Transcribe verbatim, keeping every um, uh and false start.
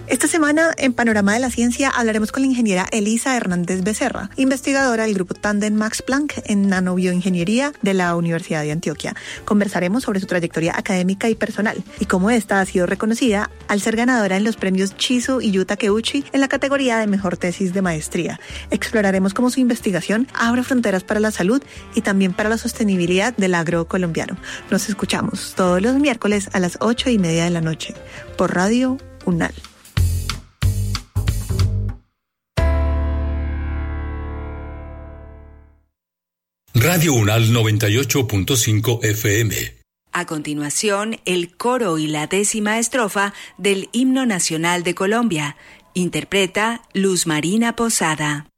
Esta semana, en Panorama de la Ciencia, hablaremos con la ingeniera Elisa Hernández Becerra, investigadora del grupo Tandem Max Planck en nanobioingeniería de la Universidad de Antioquia. Conversaremos sobre su trayectoria académica y personal y cómo esta ha sido reconocida al ser ganadora en los premios Chizu y Yu Takeuchi en la categoría de mejor tesis de maestría. Exploraremos cómo su investigación abre fronteras para la salud y también para la sostenibilidad del agro colombiano. Nos escuchamos todos los miércoles a las ocho y media de la noche por Radio UNAL. Radio UNAL noventa y ocho punto cinco F M. A continuación, el coro y la décima estrofa del Himno Nacional de Colombia. Interpreta Luz Marina Posada.